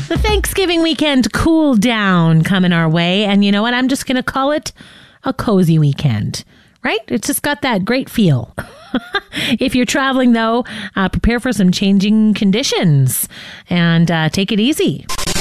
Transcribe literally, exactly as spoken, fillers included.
The Thanksgiving weekend cool down coming our way. And you know what? I'm just going to call it a cozy weekend, right? It's just got that great feel. If you're traveling, though, uh, prepare for some changing conditions and uh, take it easy.